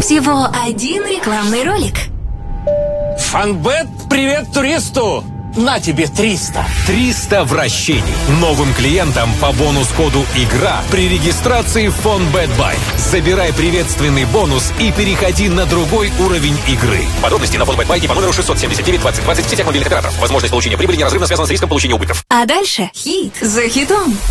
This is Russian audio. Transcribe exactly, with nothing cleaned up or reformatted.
Всего один рекламный ролик. Фонбет, привет туристу! На тебе триста. триста вращений. Новым клиентам по бонус-коду «Игра» при регистрации в Фонбет Бай. Забирай приветственный бонус и переходи на другой уровень игры. Подробности на Фонбет Бай и по номеру шестьсот семьдесят девять двадцать двадцать в сетях мобильных операторов. Возможность получения прибыли неразрывно связана с риском получения убытков. А дальше хит за хитом.